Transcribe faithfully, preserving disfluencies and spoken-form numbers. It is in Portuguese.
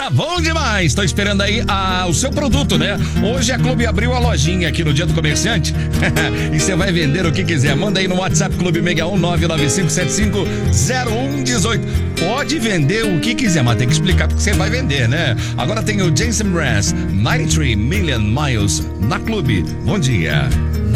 Tá bom demais. Tô esperando aí ah, o seu produto, né? Hoje a Clube abriu a lojinha aqui no Dia do Comerciante e você vai vender o que quiser. Manda aí no WhatsApp Clube seis um nove nove cinco sete cinco zero um um oito. Pode vender o que quiser, mas tem que explicar porque você vai vender, né? Agora tem o Jason Mraz, noventa e três Million Miles na Clube. Bom dia.